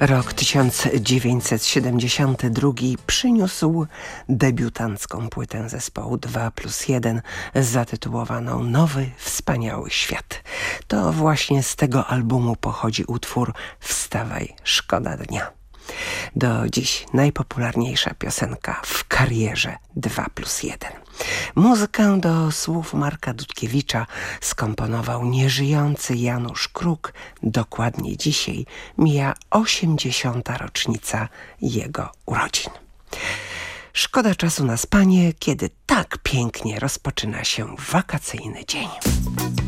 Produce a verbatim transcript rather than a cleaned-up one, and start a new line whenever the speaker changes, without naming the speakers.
Rok tysiąc dziewięćset siedemdziesiąty drugi przyniósł debiutancką płytę zespołu dwa plus jeden zatytułowaną Nowy Wspaniały Świat. To właśnie z tego albumu pochodzi utwór Wstawaj, szkoda dnia. Do dziś najpopularniejsza piosenka w karierze dwa plus jeden. Muzykę do słów Marka Dudkiewicza skomponował nieżyjący Janusz Kruk. Dokładnie dzisiaj mija osiemdziesiąta rocznica jego urodzin. Szkoda czasu na spanie, kiedy tak pięknie rozpoczyna się wakacyjny dzień.